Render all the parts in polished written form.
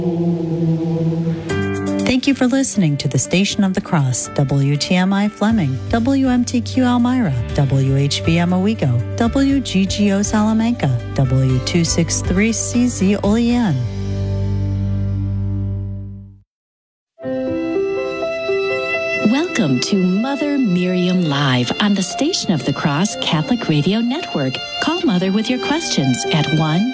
Thank you for listening to the Station of the Cross, WTMI Fleming, WMTQ Elmira, WHBM Owego, WGGO Salamanca, W263CZ Olean. Welcome to Mother Miriam Live on the Station of the Cross Catholic Radio Network. Call Mother with your questions at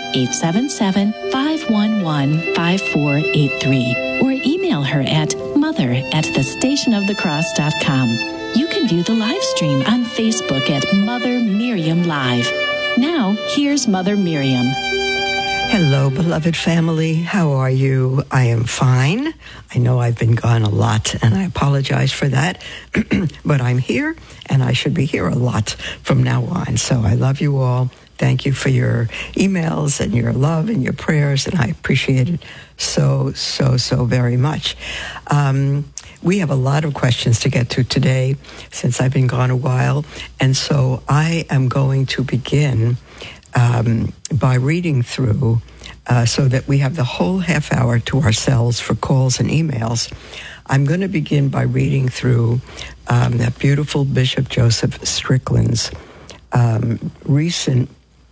1-877-511-5483 or email her at mother@thestationofthecross.com. You can view the live stream on Facebook at Mother Miriam Live. Now, here's Mother Miriam. Hello, beloved family. How are you? I am fine. I know I've been gone a lot, and I apologize for that. But I'm here, and I should be here a lot from now on. So I love you all. Thank you for your emails and your love and your prayers, and I appreciate it so very much. We have a lot of questions to get to today since I've been gone a while, and so I am going to begin by reading through so that we have the whole half hour to ourselves for calls and emails. I'm going to begin by reading through that beautiful Bishop Joseph Strickland's recent,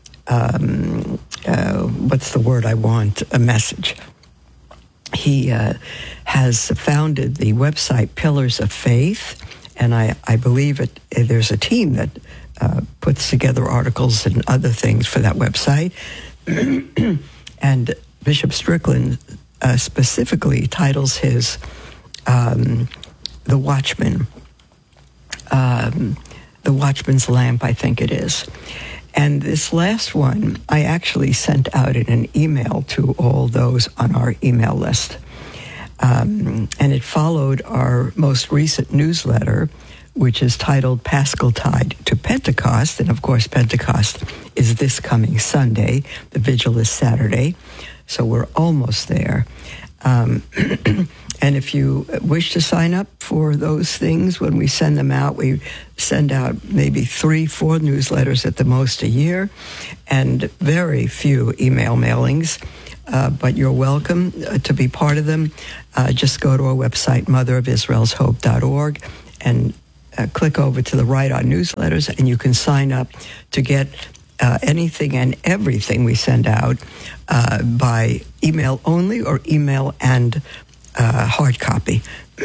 what's the word I want, a message. He has founded the website Pillars of Faith, and I believe there's a team that puts together articles and other things for that website. And Bishop Strickland specifically titles his The Watchman, The Watchman's Lamp, I think it is. And this last one, I actually sent out in an email to all those on our email list. And it followed our most recent newsletter, which is titled Paschal Tide to Pentecost. And of course, Pentecost is this coming Sunday. The vigil is Saturday. So we're almost there. And if you wish to sign up for those things, when we send them out, we send out maybe 3-4 newsletters at the most a year, and very few email mailings. But you're welcome to be part of them. Just go to our website, motherofisraelshope.org, and click over to the right on newsletters, and you can sign up to get anything and everything we send out by email only or email and hard copy.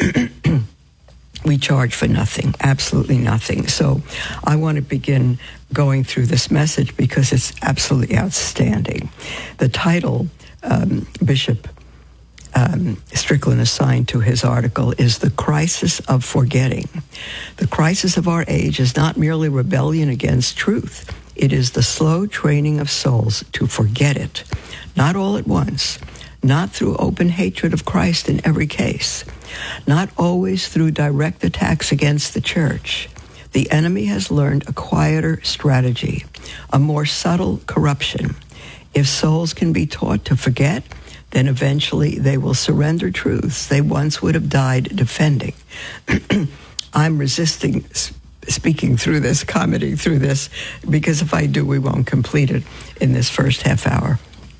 We charge for nothing, absolutely nothing. So I want to begin going through this message because it's absolutely outstanding. The title Bishop Strickland assigned to his article is The Crisis of Forgetting. The crisis of our age is not merely rebellion against truth. It is the slow training of souls to forget it, not all at once, not through open hatred of Christ in every case, not always through direct attacks against the church. The enemy has learned a quieter strategy, a more subtle corruption. If souls can be taught to forget, then eventually they will surrender truths they once would have died defending. I'm resisting speaking through this, commenting through this, because if I do, we won't complete it in this first half hour.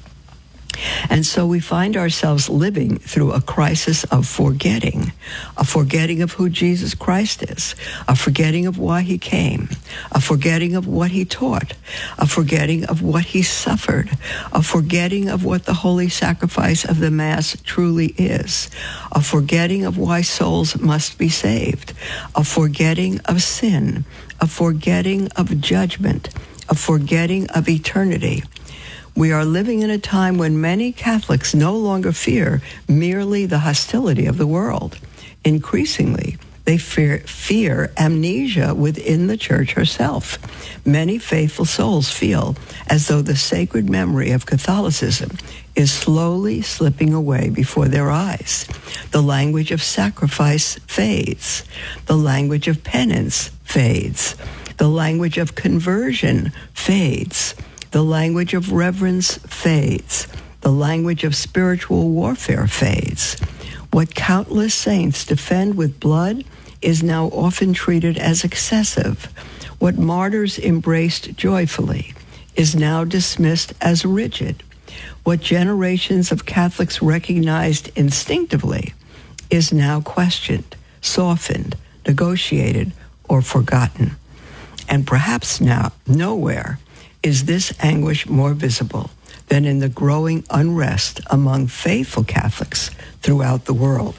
And so we find ourselves living through a crisis of forgetting, a forgetting of who Jesus Christ is, a forgetting of why he came, a forgetting of what he taught, a forgetting of what he suffered, a forgetting of what the holy sacrifice of the Mass truly is, a forgetting of why souls must be saved, a forgetting of sin, a forgetting of judgment, a forgetting of eternity. We are living in a time when many Catholics no longer fear merely the hostility of the world. Increasingly, they fear amnesia within the Church herself. Many faithful souls feel as though the sacred memory of Catholicism is slowly slipping away before their eyes. The language of sacrifice fades. The language of penance fades. The language of conversion fades. The language of reverence fades. The language of spiritual warfare fades. What countless saints defend with blood is now often treated as excessive. What martyrs embraced joyfully is now dismissed as rigid. What generations of Catholics recognized instinctively is now questioned, softened, negotiated, or forgotten. And perhaps now, nowhere is this anguish more visible than in the growing unrest among faithful Catholics throughout the world.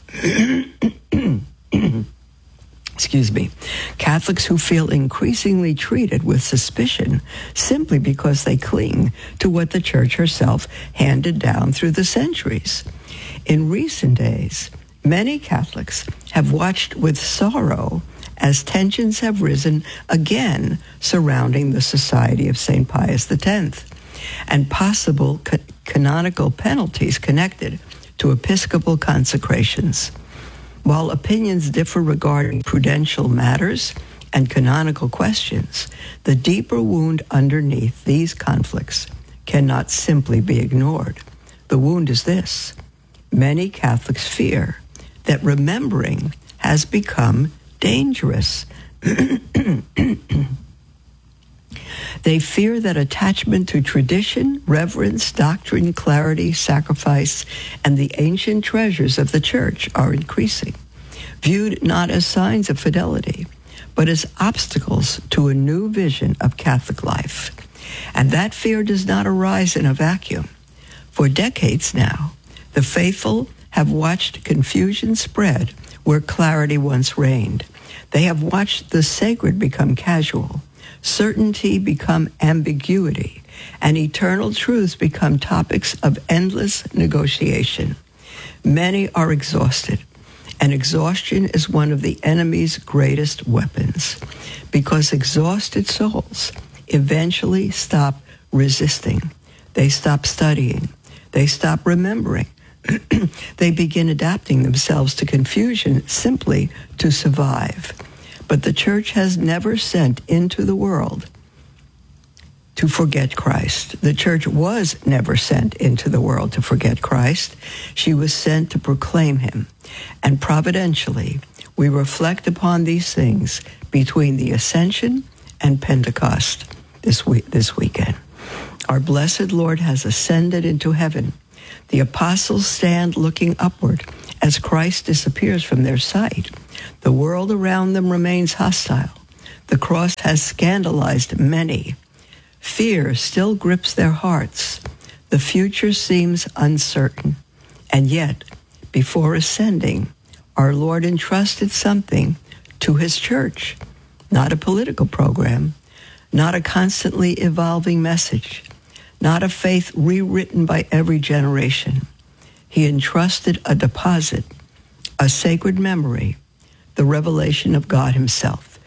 Excuse me. Catholics who feel increasingly treated with suspicion simply because they cling to what the Church herself handed down through the centuries. In recent days, many Catholics have watched with sorrow as tensions have risen again surrounding the Society of St. Pius X and possible canonical penalties connected to episcopal consecrations. While opinions differ regarding prudential matters and canonical questions, the deeper wound underneath these conflicts cannot simply be ignored. The wound is this: many Catholics fear that remembering has become dangerous. They fear that attachment to tradition, reverence, doctrine, clarity, sacrifice, and the ancient treasures of the Church are increasing, viewed not as signs of fidelity, but as obstacles to a new vision of Catholic life. And that fear does not arise in a vacuum. For decades now, the faithful have watched confusion spread where clarity once reigned. They have watched the sacred become casual, certainty become ambiguity, and eternal truths become topics of endless negotiation. Many are exhausted, and exhaustion is one of the enemy's greatest weapons, because exhausted souls eventually stop resisting. They stop studying. They stop remembering. They begin adapting themselves to confusion simply to survive. But the Church has never sent into the world to forget Christ. The Church was never sent into the world to forget Christ. She was sent to proclaim him. And providentially, we reflect upon these things between the Ascension and Pentecost this weekend. Our blessed Lord has ascended into heaven. The apostles stand looking upward as Christ disappears from their sight. The world around them remains hostile. The cross has scandalized many. Fear still grips their hearts. The future seems uncertain. And yet, before ascending, our Lord entrusted something to his Church, not a political program, not a constantly evolving message, not a faith rewritten by every generation. He entrusted a deposit, a sacred memory, the revelation of God himself.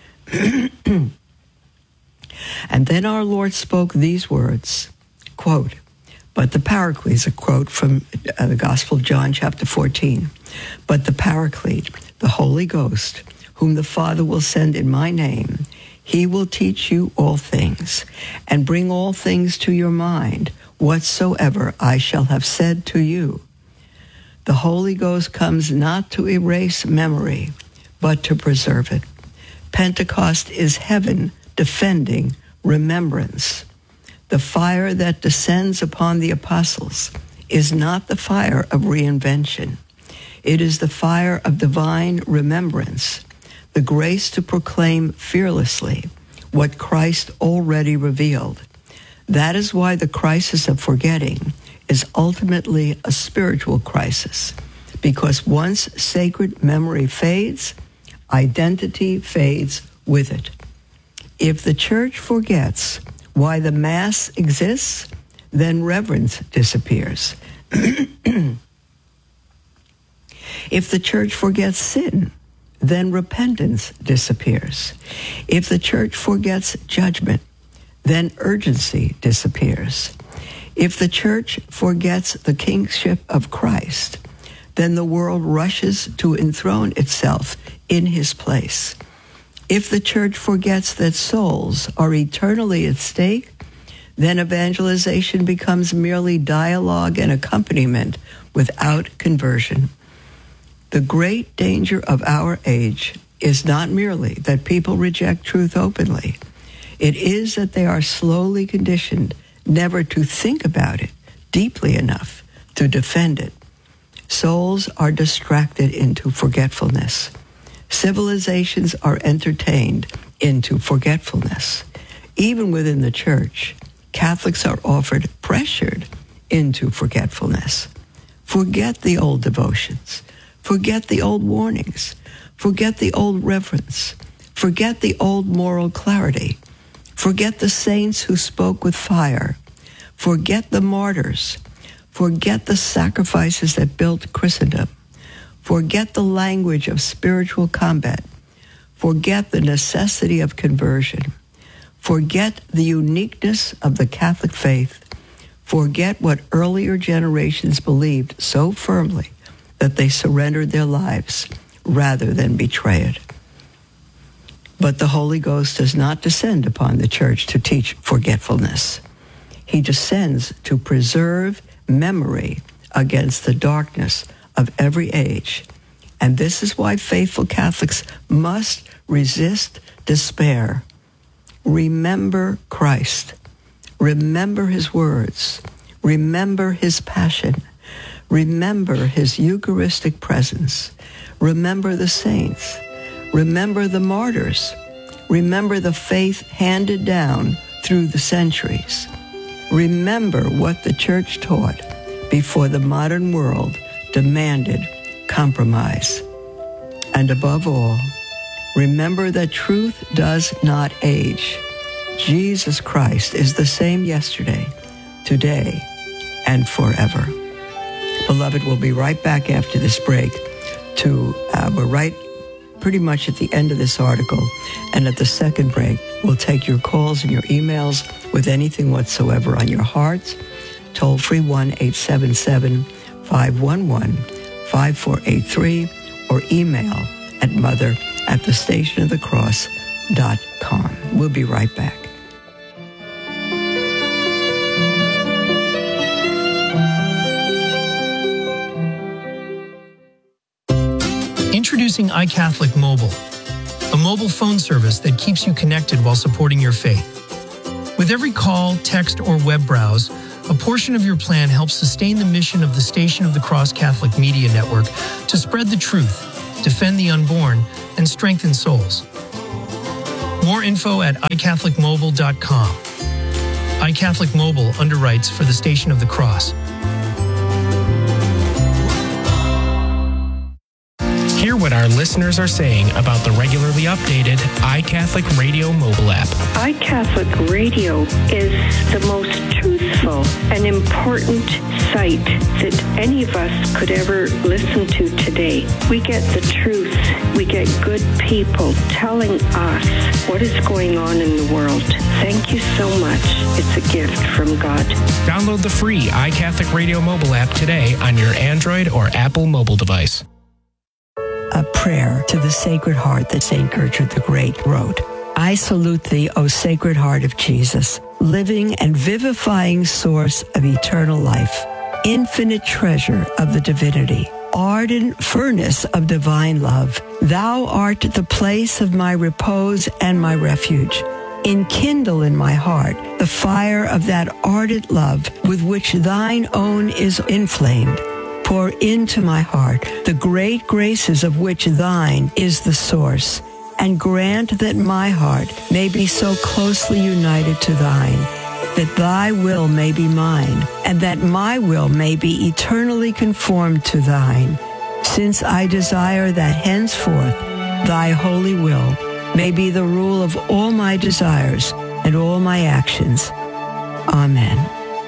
And then our Lord spoke these words, quote, but the Paraclete, a quote from the Gospel of John chapter 14, but the Paraclete, the Holy Ghost, whom the Father will send in my name, he will teach you all things and bring all things to your mind, whatsoever I shall have said to you. The Holy Ghost comes not to erase memory, but to preserve it. Pentecost is heaven defending remembrance. The fire that descends upon the apostles is not the fire of reinvention. It is the fire of divine remembrance, the grace to proclaim fearlessly what Christ already revealed. That is why the crisis of forgetting is ultimately a spiritual crisis, because once sacred memory fades, identity fades with it. If the Church forgets why the Mass exists, then reverence disappears. If the Church forgets sin, then repentance disappears. If the Church forgets judgment, then urgency disappears. If the Church forgets the kingship of Christ, then the world rushes to enthrone itself in his place. If the Church forgets that souls are eternally at stake, then evangelization becomes merely dialogue and accompaniment without conversion. The great danger of our age is not merely that people reject truth openly. It is that they are slowly conditioned never to think about it, deeply enough to defend it. Souls are distracted into forgetfulness. Civilizations are entertained into forgetfulness. Even within the church, Catholics are pressured into forgetfulness. Forget the old devotions. Forget the old warnings. Forget the old reverence. Forget the old moral clarity. Forget the saints who spoke with fire. Forget the martyrs. Forget the sacrifices that built Christendom. Forget the language of spiritual combat. Forget the necessity of conversion. Forget the uniqueness of the Catholic faith. Forget what earlier generations believed so firmly that they surrendered their lives rather than betray it. But the Holy Ghost does not descend upon the church to teach forgetfulness. He descends to preserve memory against the darkness of every age. And this is why faithful Catholics must resist despair. Remember Christ. Remember his words. Remember his passion. Remember his Eucharistic presence. Remember the saints. Remember the martyrs. Remember the faith handed down through the centuries. Remember what the church taught before the modern world demanded compromise. And above all, remember that truth does not age. Jesus Christ is the same yesterday, today, and forever. Beloved, we'll be right back after this break we're right pretty much at the end of this article. And at the second break, we'll take your calls and your emails with anything whatsoever on your hearts. Toll free 1-877-511-5483 or email at mother@thestationofthecross.com. We'll be right back. Introducing iCatholic Mobile, a mobile phone service that keeps you connected while supporting your faith. With every call, text, or web browse, a portion of your plan helps sustain the mission of the Station of the Cross Catholic Media Network to spread the truth, defend the unborn, and strengthen souls. More info at iCatholicMobile.com. iCatholic Mobile underwrites for the Station of the Cross. Hear what our listeners are saying about the regularly updated iCatholic Radio mobile app. iCatholic Radio is the most truthful and important site that any of us could ever listen to today. We get the truth. We get good people telling us what is going on in the world. Thank you so much. It's a gift from God. Download the free iCatholic Radio mobile app today on your Android or Apple mobile device. A prayer to the Sacred Heart that St. Gertrude the Great wrote. I salute thee, O Sacred Heart of Jesus, living and vivifying source of eternal life, infinite treasure of the divinity, ardent furnace of divine love. Thou art the place of my repose and my refuge. Enkindle in my heart the fire of that ardent love with which thine own is inflamed. Pour into my heart the great graces of which thine is the source, and grant that my heart may be so closely united to thine, that thy will may be mine, and that my will may be eternally conformed to thine, since I desire that henceforth thy holy will may be the rule of all my desires and all my actions. Amen.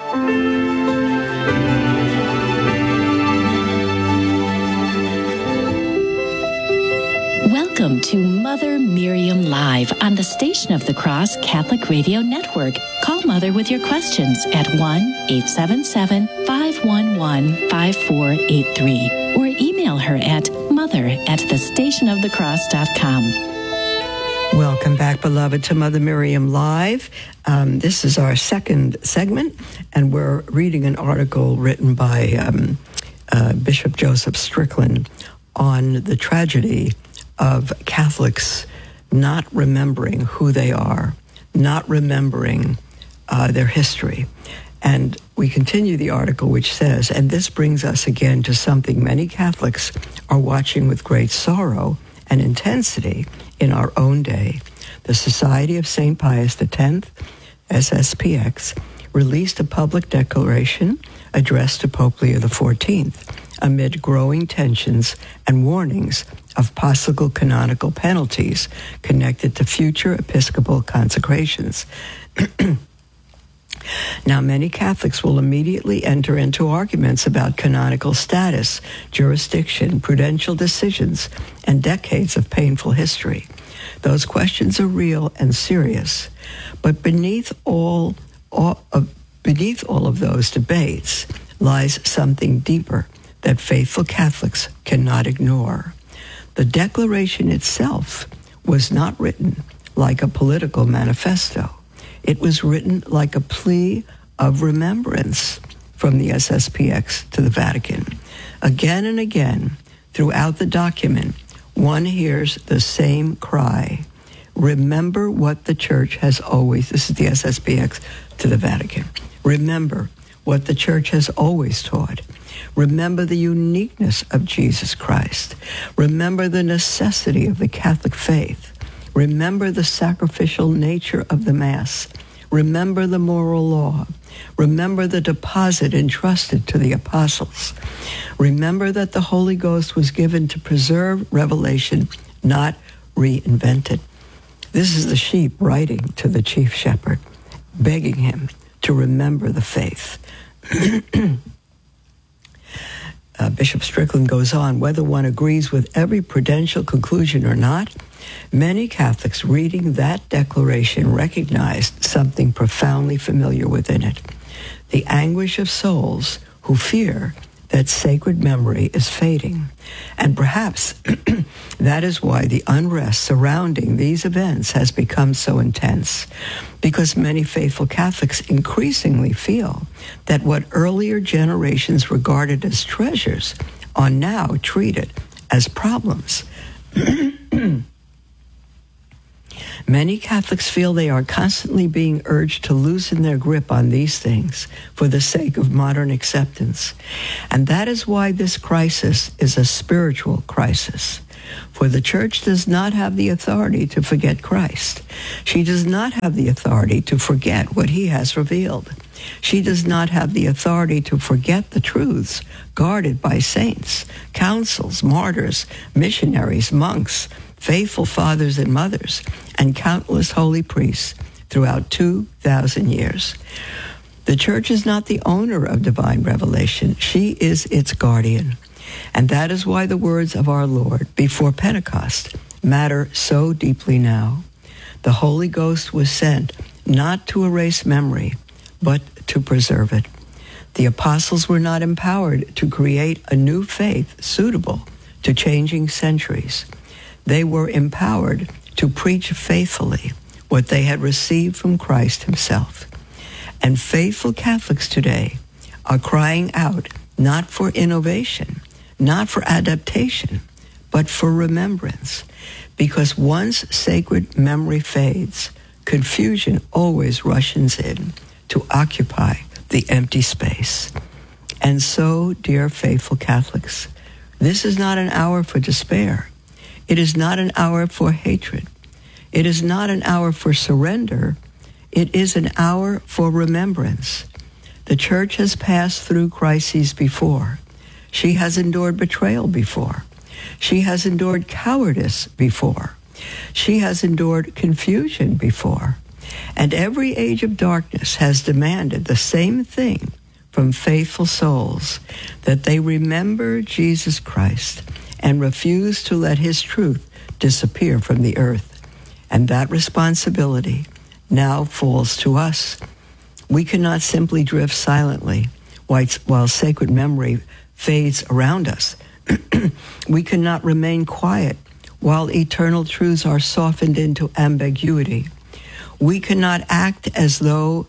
Welcome to Mother Miriam Live on the Station of the Cross Catholic Radio Network. Call Mother with your questions at 1-877-511-5483 or email her at mother@thestationofthecross.com. Welcome back, beloved, to Mother Miriam Live. This is our second segment, and we're reading an article written by Bishop Joseph Strickland on the tragedy of Catholics not remembering who they are, not remembering their history. And we continue the article, which says, and this brings us again to something many Catholics are watching with great sorrow and intensity in our own day. The Society of St. Pius X, SSPX, released a public declaration addressed to Pope Leo XIV amid growing tensions and warnings of possible canonical penalties connected to future episcopal consecrations. Now, many Catholics will immediately enter into arguments about canonical status, jurisdiction, prudential decisions, and decades of painful history. Those questions are real and serious, but beneath all of those debates lies something deeper that faithful Catholics cannot ignore. The Declaration itself was not written like a political manifesto. It was written like a plea of remembrance from the SSPX to the Vatican. Again and again, throughout the document, one hears the same cry: remember what the Church has always, this is the SSPX to the Vatican, remember what the Church has always taught. Remember the uniqueness of Jesus Christ. Remember the necessity of the Catholic faith. Remember the sacrificial nature of the Mass. Remember the moral law. Remember the deposit entrusted to the apostles. Remember that the Holy Ghost was given to preserve revelation, not reinvent it. This is the sheep writing to the chief shepherd, begging him to remember the faith. Bishop Strickland goes on, whether one agrees with every prudential conclusion or not, many Catholics reading that declaration recognized something profoundly familiar within it: the anguish of souls who fear that sacred memory is fading. And perhaps that is why the unrest surrounding these events has become so intense, because many faithful Catholics increasingly feel that what earlier generations regarded as treasures are now treated as problems. Many Catholics feel they are constantly being urged to loosen their grip on these things for the sake of modern acceptance. And that is why this crisis is a spiritual crisis. For the Church does not have the authority to forget Christ. She does not have the authority to forget what he has revealed. She does not have the authority to forget the truths guarded by saints, councils, martyrs, missionaries, monks, faithful fathers and mothers, and countless holy priests throughout 2,000 years. The Church is not the owner of divine revelation. She is its guardian. And that is why the words of our Lord before Pentecost matter so deeply now. The Holy Ghost was sent not to erase memory, but to preserve it. The apostles were not empowered to create a new faith suitable to changing centuries. They were empowered to preach faithfully what they had received from Christ himself. And faithful Catholics today are crying out not for innovation, not for adaptation, but for remembrance. Because once sacred memory fades, confusion always rushes in to occupy the empty space. And so, dear faithful Catholics, this is not an hour for despair. It is not an hour for hatred. It is not an hour for surrender. It is an hour for remembrance. The Church has passed through crises before. She has endured betrayal before. She has endured cowardice before. She has endured confusion before. And every age of darkness has demanded the same thing from faithful souls, that they remember Jesus Christ and refuse to let his truth disappear from the earth. And that responsibility now falls to us. We cannot simply drift silently while sacred memory fades around us. We cannot remain quiet while eternal truths are softened into ambiguity. We cannot act as though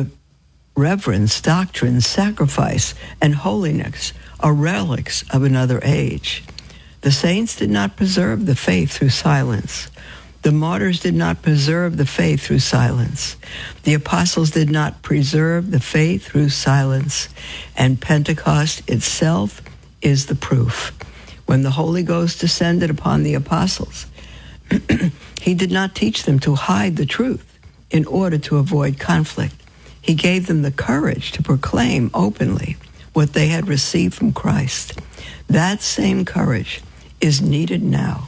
reverence, doctrine, sacrifice, and holiness are relics of another age. The saints did not preserve the faith through silence. The martyrs did not preserve the faith through silence. The apostles did not preserve the faith through silence. And Pentecost itself is the proof. When the Holy Ghost descended upon the apostles, he did not teach them to hide the truth in order to avoid conflict. He gave them the courage to proclaim openly what they had received from Christ. That same courage is needed now.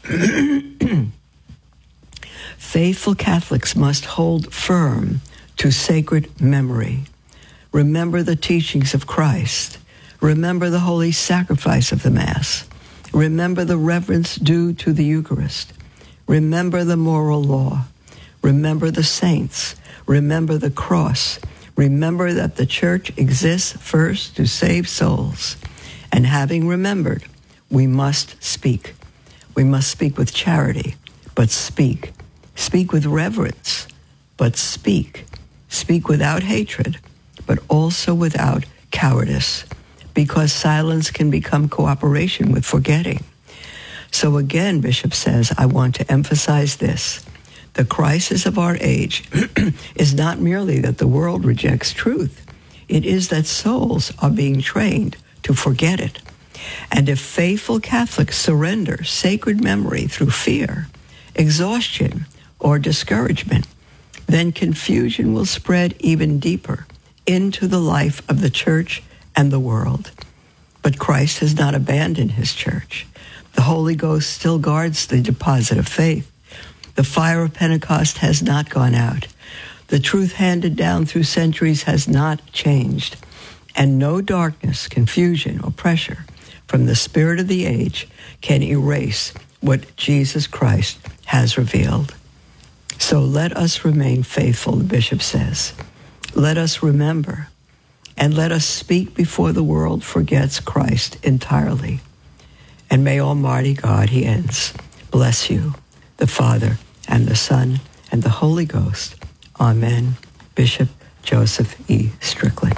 Faithful Catholics must hold firm to sacred memory. Remember the teachings of Christ. Remember the holy sacrifice of the Mass. Remember the reverence due to the Eucharist. Remember the moral law. Remember the saints. Remember the cross. Remember that the Church exists first to save souls. And having remembered, we must speak. We must speak with charity, but speak. Speak with reverence, but speak. Speak without hatred, but also without cowardice, because silence can become cooperation with forgetting. So again, Bishop says, I want to emphasize this. The crisis of our age is not merely that the world rejects truth. It is that souls are being trained to forget it. And if faithful Catholics surrender sacred memory through fear, exhaustion, or discouragement, then confusion will spread even deeper into the life of the Church and the world. But Christ has not abandoned his Church. The Holy Ghost still guards the deposit of faith. The fire of Pentecost has not gone out. The truth handed down through centuries has not changed. And no darkness, confusion, or pressure from the spirit of the age can erase what Jesus Christ has revealed. So let us remain faithful, the bishop says. Let us remember, and let us speak before the world forgets Christ entirely. And may Almighty God, he ends, bless you, the Father, and the Son, and the Holy Ghost. Amen. Bishop Joseph E. Strickland.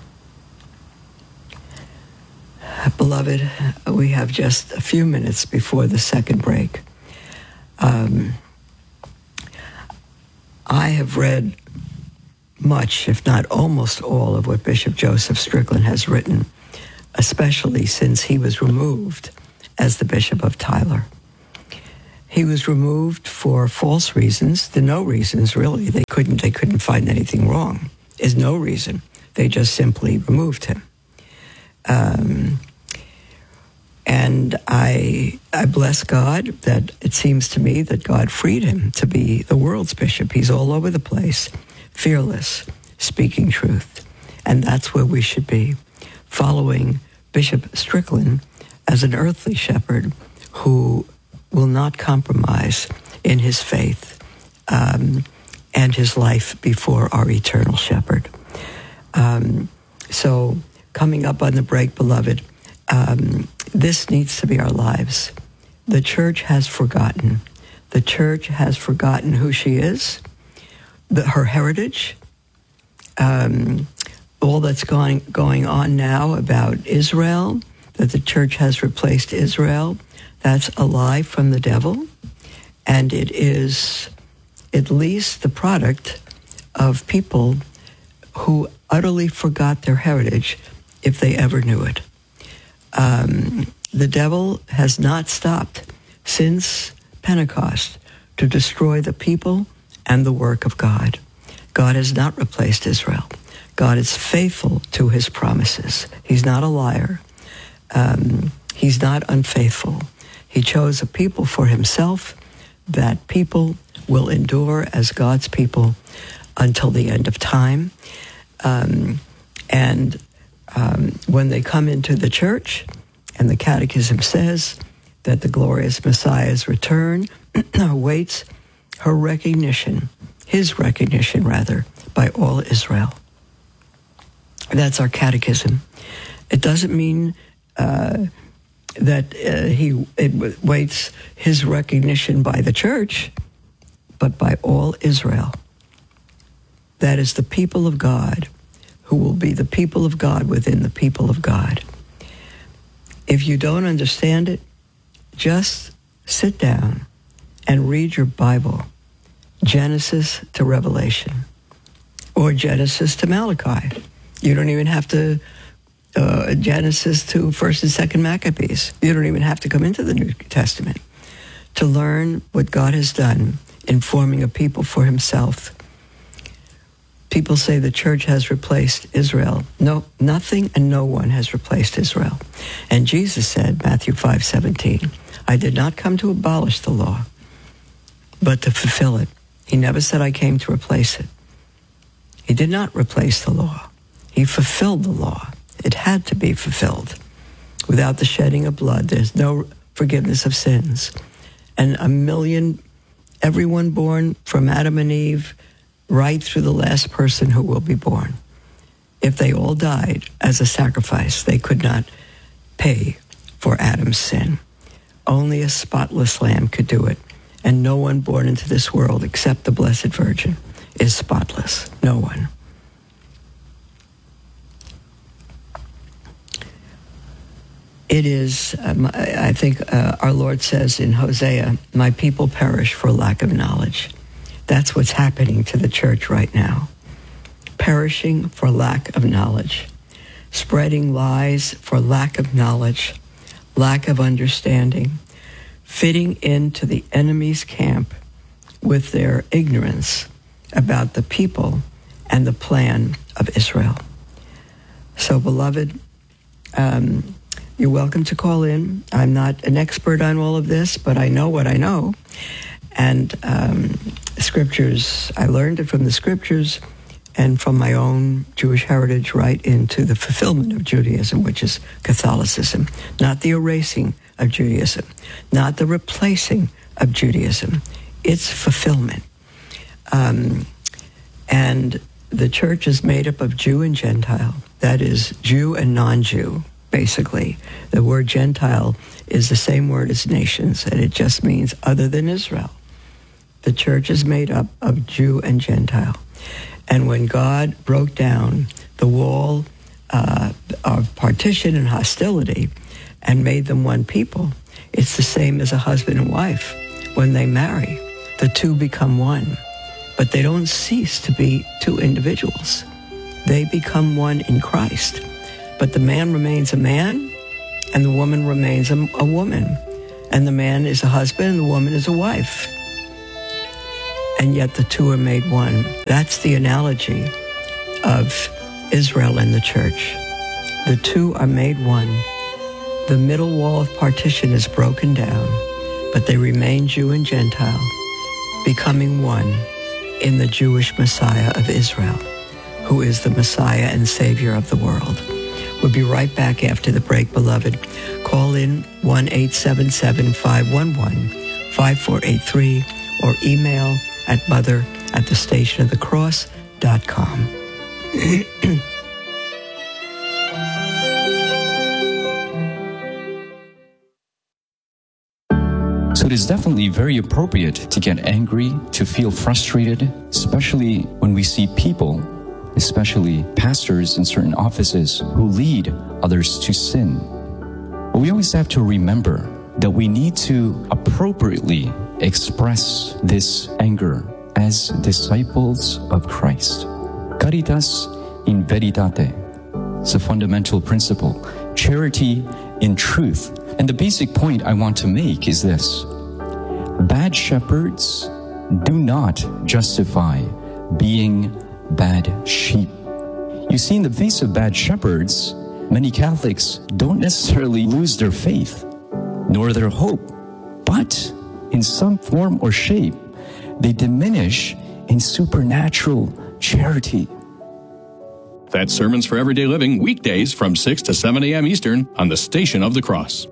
Beloved, we have just a few minutes before the second break. I have read much, if not almost all, of what Bishop Joseph Strickland has written, especially since he was removed as the Bishop of Tyler. He was removed for false reasons. There are no reasons, really. They couldn't find anything wrong. There's no reason. They just simply removed him. And I bless God that it seems to me that God freed him to be the world's bishop. He's all over the place, fearless, speaking truth. And that's where we should be, following Bishop Strickland as an earthly shepherd who will not compromise in his faith and his life before our eternal shepherd. So coming up on the break, beloved, this needs to be our lives. The Church has forgotten. The Church has forgotten who she is, her heritage, all that's going on now about Israel, that the Church has replaced Israel. That's a lie from the devil, and it is at least the product of people who utterly forgot their heritage, if they ever knew it. The devil has not stopped since Pentecost to destroy the people and the work of God. God has not replaced Israel. God is faithful to his promises. He's not a liar. He's not unfaithful. He chose a people for himself. That people will endure as God's people until the end of time. When they come into the Church, and the Catechism says that the glorious Messiah's return awaits her recognition, his recognition rather, by all Israel. That's our Catechism. It doesn't mean that it waits his recognition by the Church, but by all Israel. That is the people of God, who will be the people of God within the people of God. If you don't understand it, just sit down and read your Bible, Genesis to Revelation, or Genesis to Malachi. You don't even have to Genesis to 1st and 2nd Maccabees. You don't even have to come into the New Testament to learn what God has done in forming a people for himself. People say the church has replaced Israel. No, nothing and no one has replaced Israel. And Jesus said, Matthew 5:17, I did not come to abolish the law, but to fulfill it. He never said I came to replace it. He did not replace the law. He fulfilled the law. It had to be fulfilled. Without the shedding of blood, there's no forgiveness of sins. And everyone born from Adam and Eve, right through the last person who will be born. If they all died as a sacrifice, they could not pay for Adam's sin. Only a spotless lamb could do it. And no one born into this world except the Blessed Virgin is spotless. No one. It is, I think our Lord says in Hosea, my people perish for lack of knowledge. That's what's happening to the church right now. Perishing for lack of knowledge. Spreading lies for lack of knowledge, lack of understanding. Fitting into the enemy's camp with their ignorance about the people and the plan of Israel. So, beloved, you're welcome to call in. I'm not an expert on all of this, but I know what I know. And scriptures, I learned it from the scriptures and from my own Jewish heritage right into the fulfillment of Judaism, which is Catholicism, not the erasing of Judaism, not the replacing of Judaism. It's fulfillment. And the church is made up of Jew and Gentile. That is, Jew and non-Jew, basically. The word Gentile is the same word as nations, and it just means other than Israel. The church is made up of Jew and Gentile. And when God broke down the wall of partition and hostility and made them one people, it's the same as a husband and wife. When they marry, the two become one. But they don't cease to be two individuals. They become one in Christ. But the man remains a man, and the woman remains a woman. And the man is a husband, and the woman is a wife. And yet the two are made one. That's the analogy of Israel and the church. The two are made one. The middle wall of partition is broken down, but they remain Jew and Gentile, becoming one in the Jewish Messiah of Israel, who is the Messiah and Savior of the world. We'll be right back after the break, beloved. Call in 1-877-511-5483 or email at mother@thestationofthecross.com. So it is definitely very appropriate to get angry, to feel frustrated, especially when we see people, especially pastors in certain offices, who lead others to sin. But we always have to remember that we need to appropriately express this anger as disciples of Christ. Caritas in veritate. It's a fundamental principle. Charity in truth. And the basic point I want to make is this. Bad shepherds do not justify being bad sheep. You see, in the face of bad shepherds, many Catholics don't necessarily lose their faith, nor their hope, but in some form or shape, they diminish in supernatural charity. That's Sermons for Everyday Living, weekdays from 6 to 7 a.m. Eastern on the Station of the Cross.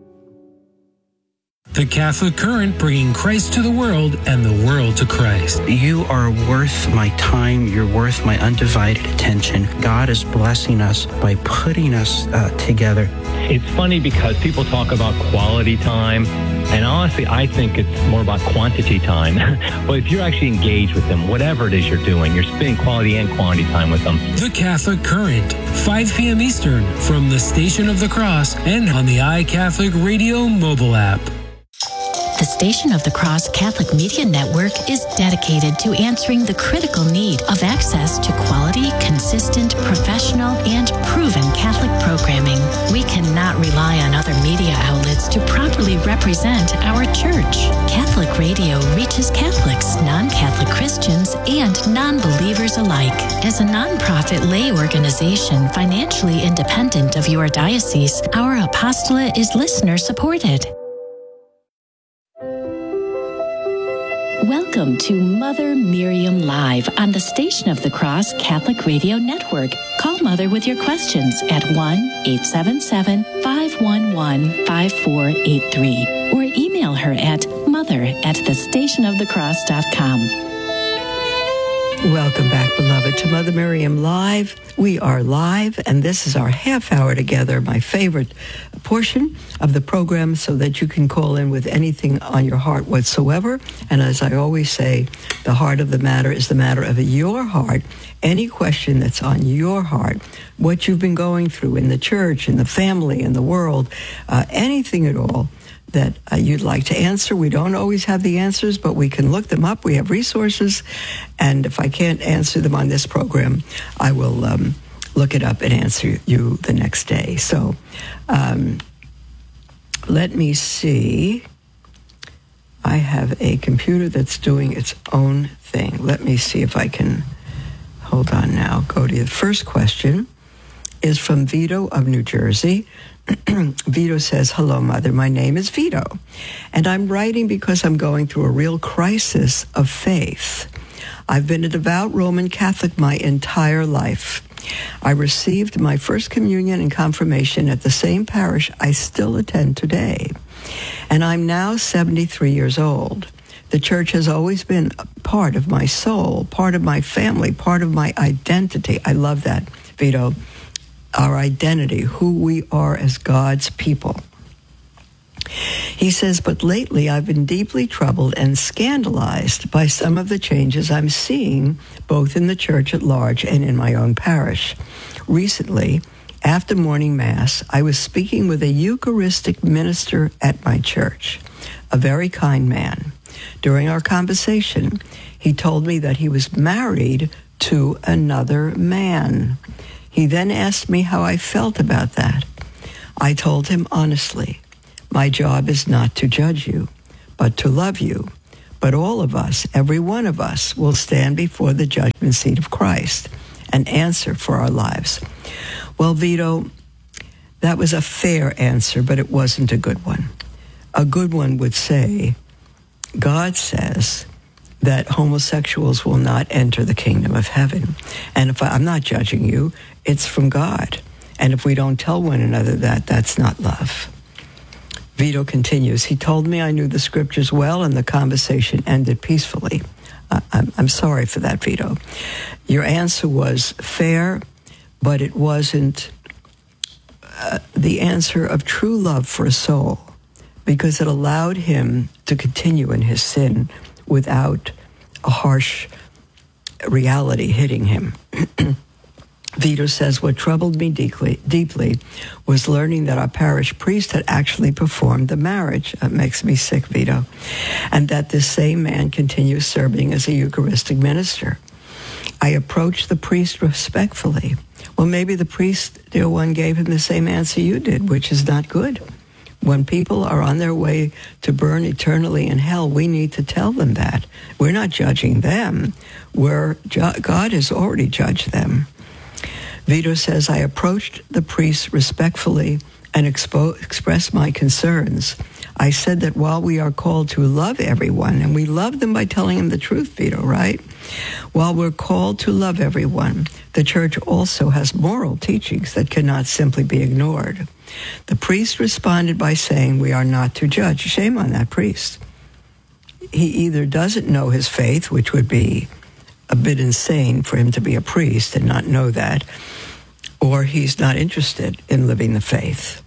The Catholic Current, bringing Christ to the world and the world to Christ. You are worth my time. You're worth my undivided attention. God is blessing us by putting us together. It's funny because people talk about quality time, and honestly, I think it's more about quantity time. But if you're actually engaged with them, whatever it is you're doing, you're spending quality and quantity time with them. The Catholic Current, 5 p.m. Eastern, from the Station of the Cross and on the iCatholic Radio mobile app. The Station of the Cross Catholic Media Network is dedicated to answering the critical need of access to quality, consistent, professional, and proven Catholic programming. We cannot rely on other media outlets to properly represent our church. Catholic Radio reaches Catholics, non-Catholic Christians, and non-believers alike. As a non-profit lay organization financially independent of your diocese, our apostolate is listener-supported. Welcome to Mother Miriam Live on the Station of the Cross Catholic Radio Network. Call Mother with your questions at 1-877-511-5483 or email her at mother@thestationofthecross.com. Welcome back, beloved, to Mother Miriam Live. We are live, and this is our half hour together, my favorite portion of the program, so that you can call in with anything on your heart whatsoever. And as I always say, the heart of the matter is the matter of your heart. Any question that's on your heart, what you've been going through in the church, in the family, in the world, anything at all that you'd like to answer. We don't always have the answers, but we can look them up. We have resources, and if I can't answer them on this program, I will look it up and answer you the next day. So let me see. I have a computer that's doing its own thing. Let me see if I can, hold on now, go to the first question. Is from Vito of New Jersey. Vito says, hello, Mother. My name is Vito, and I'm writing because I'm going through a real crisis of faith. I've been a devout Roman Catholic my entire life. I received my first communion and confirmation at the same parish I still attend today, and I'm now 73 years old. The church has always been a part of my soul, part of my family, part of my identity. I love that, Vito. Our identity, who we are as God's people. He says, but lately I've been deeply troubled and scandalized by some of the changes I'm seeing both in the church at large and in my own parish. Recently, after morning Mass, I was speaking with a Eucharistic minister at my church, a very kind man. During our conversation, he told me that he was married to another man. He then asked me how I felt about that. I told him honestly, my job is not to judge you, but to love you. But all of us, every one of us, will stand before the judgment seat of Christ and answer for our lives. Well, Vito, that was a fair answer, but it wasn't a good one. A good one would say, God says that homosexuals will not enter the kingdom of heaven. And if I'm not judging you, it's from God. And if we don't tell one another that, that's not love. Vito continues, he told me I knew the scriptures well, and the conversation ended peacefully. I'm sorry for that, Vito. Your answer was fair, but it wasn't the answer of true love for a soul, because it allowed him to continue in his sin without a harsh reality hitting him. Vito says, what troubled me deeply was learning that our parish priest had actually performed the marriage. That makes me sick, Vito. And that this same man continues serving as a Eucharistic minister. I approached the priest respectfully. Well, maybe the priest, dear one, gave him the same answer you did, which is not good. When people are on their way to burn eternally in hell, we need to tell them that. We're not judging them. God has already judged them. Vito says, I approached the priest respectfully and expressed my concerns. I said that while we are called to love everyone, and we love them by telling them the truth, Vito, right? While we're called to love everyone, the church also has moral teachings that cannot simply be ignored. The priest responded by saying, we are not to judge. Shame on that priest. He either doesn't know his faith, which would be a bit insane for him to be a priest and not know that, or he's not interested in living the faith.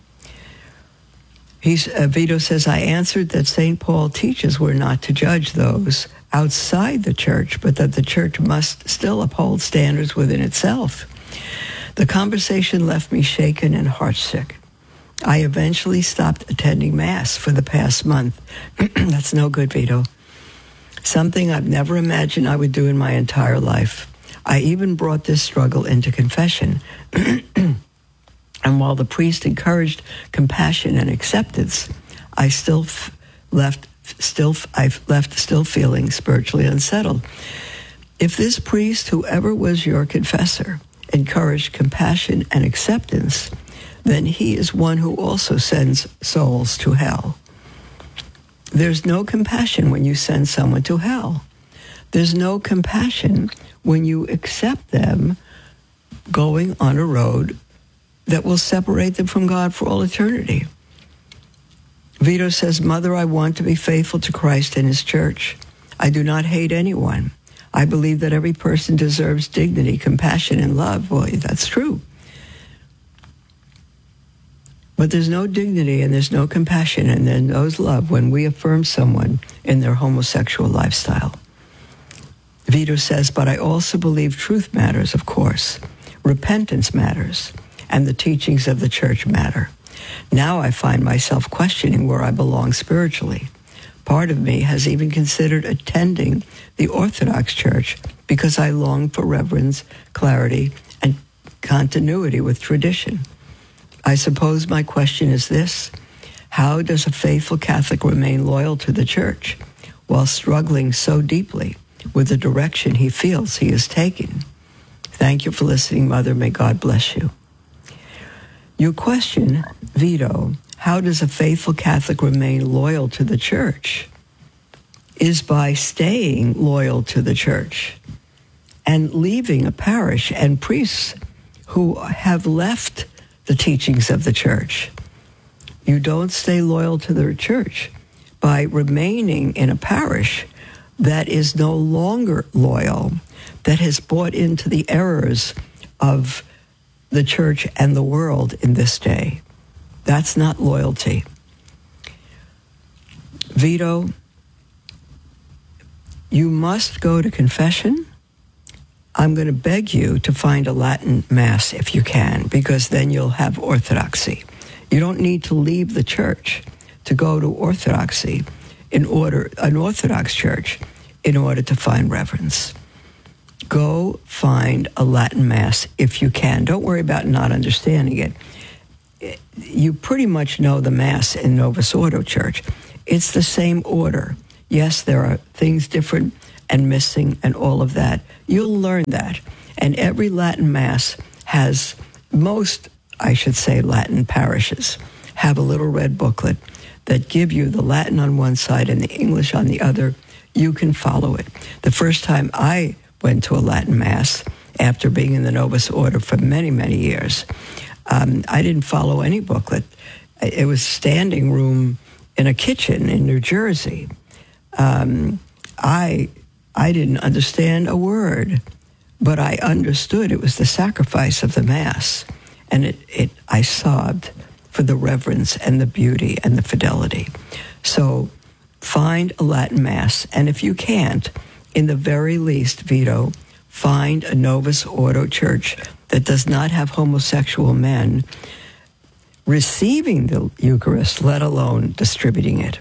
Vito says, I answered that St. Paul teaches we're not to judge those outside the church, but that the church must still uphold standards within itself. The conversation left me shaken and heartsick. I eventually stopped attending Mass for the past month. That's no good, Vito. Something I've never imagined I would do in my entire life. I even brought this struggle into confession. And while the priest encouraged compassion and acceptance, I left feeling spiritually unsettled. If this priest, whoever was your confessor, encouraged compassion and acceptance, then he is one who also sends souls to hell. There's no compassion when you send someone to hell. There's no compassion when you accept them going on a road that will separate them from God for all eternity. Vito says, Mother, I want to be faithful to Christ and his church. I do not hate anyone. I believe that every person deserves dignity, compassion, and love. Boy, that's true. But there's no dignity and there's no compassion and there's no love when we affirm someone in their homosexual lifestyle. Vito says, but I also believe truth matters, of course. Repentance matters, and the teachings of the church matter. Now I find myself questioning where I belong spiritually. Part of me has even considered attending the Orthodox Church because I long for reverence, clarity, and continuity with tradition. I suppose my question is this: how does a faithful Catholic remain loyal to the Church while struggling so deeply with the direction he feels he is taking? Thank you for listening, Mother. May God bless you. Your question, Vito, how does a faithful Catholic remain loyal to the Church, is by staying loyal to the Church and leaving a parish and priests who have left the teachings of the Church. You don't stay loyal to the Church by remaining in a parish that is no longer loyal, that has bought into the errors of the Church and the world in this day. That's not loyalty. Vito, you must go to confession. I'm going to beg you to find a Latin Mass if you can, because then you'll have orthodoxy. You don't need to leave the Church to go to orthodoxy an Orthodox Church in order to find reverence. Go find a Latin Mass if you can. Don't worry about not understanding it. You pretty much know the Mass in Novus Ordo Church. It's the same order. Yes, there are things different and missing and all of that. You'll learn that. And every Latin Mass has, most, I should say, Latin parishes have a little red booklet that give you the Latin on one side and the English on the other. You can follow it. The first time I went to a Latin Mass after being in the Novus Order for many, many years, I didn't follow any booklet. It was standing room in a kitchen in New Jersey. I didn't understand a word, but I understood it was the sacrifice of the Mass. And I sobbed for the reverence and the beauty and the fidelity. So find a Latin Mass. And if you can't, in the very least, Vito, find a Novus Ordo church that does not have homosexual men receiving the Eucharist, let alone distributing it.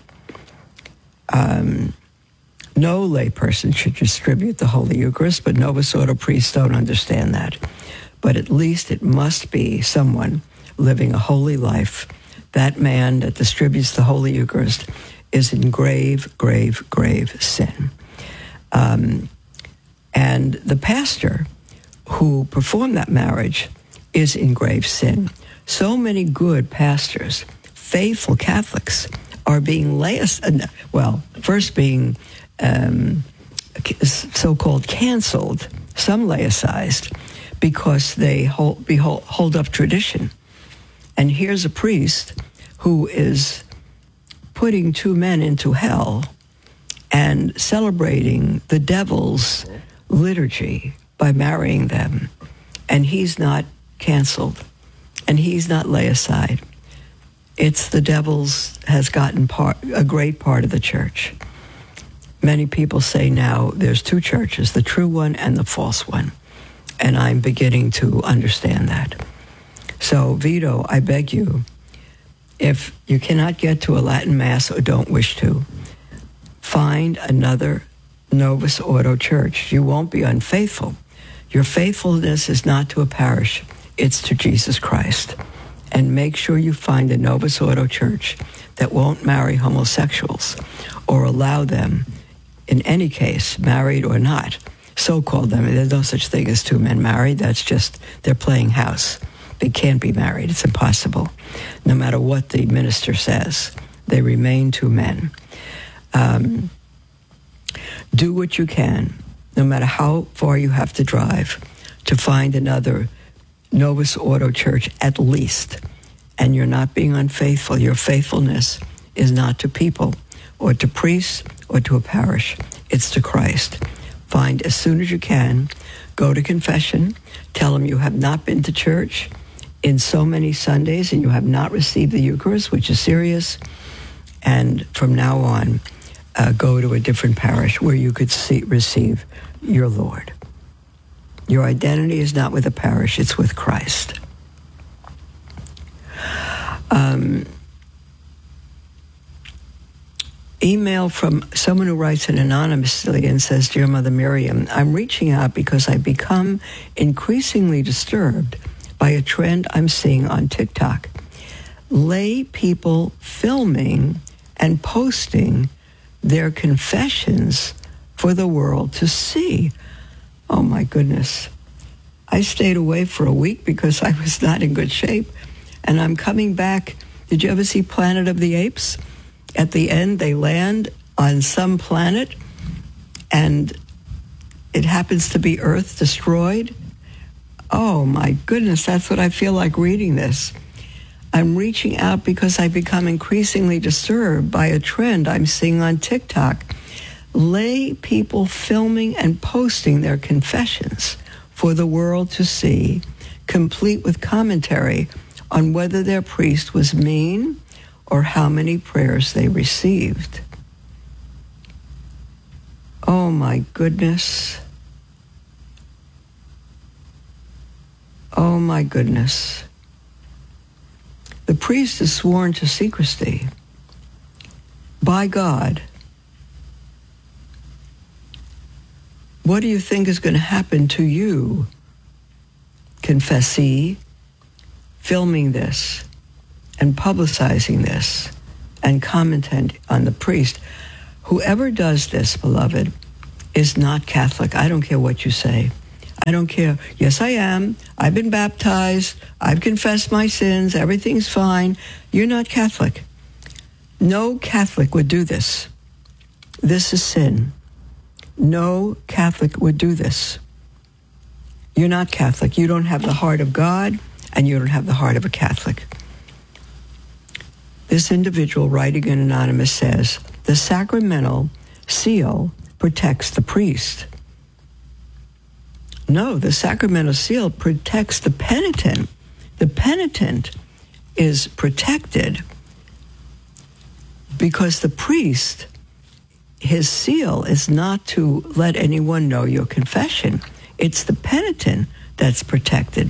No layperson should distribute the Holy Eucharist, but Novus Ordo priests don't understand that. But at least it must be someone living a holy life. That man that distributes the Holy Eucharist is in grave, grave, grave sin. And the pastor who performed that marriage is in grave sin. So many good pastors, faithful Catholics, are being first being so-called canceled, some laicized, because they hold up tradition. And here's a priest who is putting two men into hell and celebrating the devil's liturgy by marrying them. And he's not canceled, and he's not laicide. It's the devil's has gotten a great part of the church. Many people say now there's two churches, the true one and the false one. And I'm beginning to understand that. So, Vito, I beg you, If you cannot get to a Latin Mass or don't wish to, find another Novus Ordo church. You won't be unfaithful. Your faithfulness is not to a parish, it's to Jesus Christ. And make sure you find a Novus Ordo church that won't marry homosexuals or allow them, in any case, married or not, so-called them. There's no such thing as two men married. That's just, they're playing house. They can't be married. It's impossible. No matter what the minister says, they remain two men. Do what you can, no matter how far you have to drive, to find another Novus Ordo church at least. And you're not being unfaithful. Your faithfulness is not to people or to priests or to a parish. It's to Christ. Find as soon as you can, go to confession, tell them you have not been to church in so many Sundays and you have not received the Eucharist, which is serious. And from now on, go to a different parish where you could receive your Lord. Your identity is not with a parish, it's with Christ. Email from someone who writes it anonymously and says, Dear Mother Miriam, I'm reaching out because I've become increasingly disturbed by a trend I'm seeing on TikTok. Lay people filming and posting their confessions for the world to see. Oh my goodness. I stayed away for a week because I was not in good shape. And I'm coming back. Did you ever see Planet of the Apes? At the end, they land on some planet and it happens to be Earth destroyed. Oh my goodness, that's what I feel like reading this. I'm reaching out because I've become increasingly disturbed by a trend I'm seeing on TikTok. Lay people filming and posting their confessions for the world to see, complete with commentary on whether their priest was mean or how many prayers they received. Oh my goodness. Oh my goodness. The priest is sworn to secrecy by God. What do you think is going to happen to you, confessee, filming this and publicizing this and commenting on the priest? Whoever does this, beloved, is not Catholic. I don't care what you say. I don't care. Yes, I am. I've been baptized. I've confessed my sins. Everything's fine. You're not Catholic. No Catholic would do this. This is sin. No Catholic would do this. You're not Catholic. You don't have the heart of God, and you don't have the heart of a Catholic. This individual writing in Anonymous says, the sacramental seal protects the priest. No, the sacramental seal protects the penitent. The penitent is protected because the priest, his seal is not to let anyone know your confession. It's the penitent that's protected.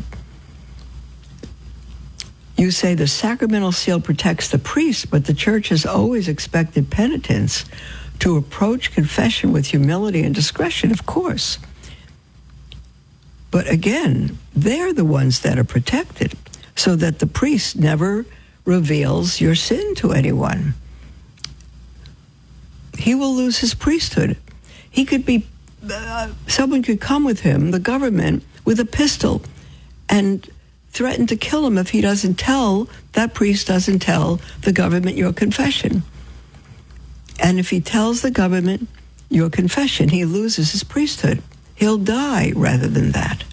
You say the sacramental seal protects the priest, but the church has always expected penitents to approach confession with humility and discretion, of course. But again, they're the ones that are protected, so that the priest never reveals your sin to anyone. He will lose his priesthood. He could be, someone could come with him, the government, with a pistol and threaten to kill him if he doesn't tell, that priest doesn't tell the government your confession. And if he tells the government your confession, he loses his priesthood. He'll die rather than that.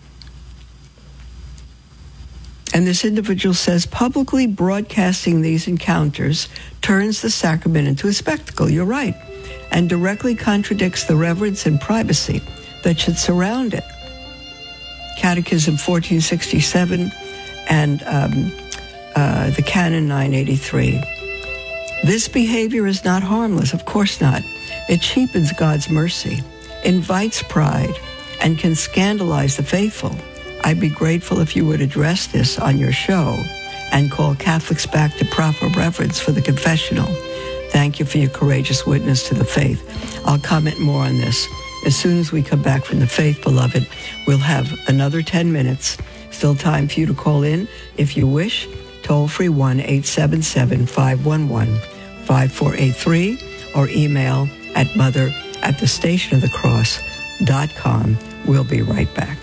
And this individual says, publicly broadcasting these encounters turns the sacrament into a spectacle. You're right. And directly contradicts the reverence and privacy that should surround it. Catechism 1467 and the Canon 983. This behavior is not harmless, of course not. It cheapens God's mercy, invites pride, and can scandalize the faithful. I'd be grateful if you would address this on your show and call Catholics back to proper reverence for the confessional. Thank you for your courageous witness to the faith. I'll comment more on this. As soon as we come back from the faith, beloved, we'll have another 10 minutes. Still time for you to call in if you wish. Toll free 1-877-511-5483 or email at mother@thestationofthecross.com. We'll be right back.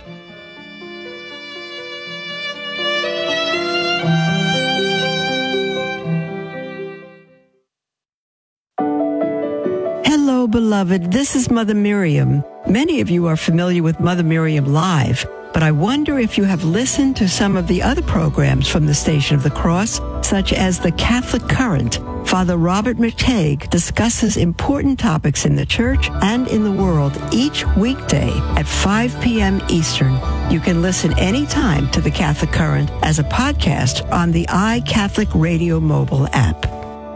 Hello, beloved. This is Mother Miriam. Many of you are familiar with Mother Miriam Live, but I wonder if you have listened to some of the other programs from the Station of the Cross, such as the Catholic Current. Father Robert McTague discusses important topics in the church and in the world each weekday at 5 p.m. Eastern. You can listen anytime to the Catholic Current as a podcast on the iCatholic Radio mobile app.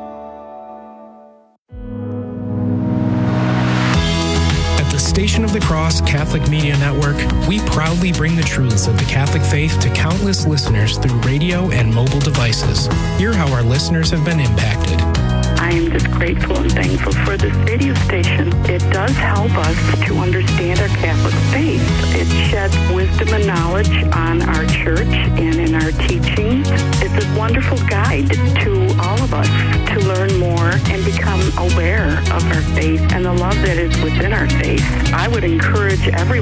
Station of the Cross Catholic Media Network, we proudly bring the truths of the Catholic faith to countless listeners through radio and mobile devices. Hear how our listeners have been impacted. I am just grateful and thankful for this radio station. It does help us to understand our Catholic faith. It sheds wisdom and knowledge on our church and in our teachings. It's a wonderful guide to all of us to learn more and become aware of our faith and the love that is within our faith. I would encourage everyone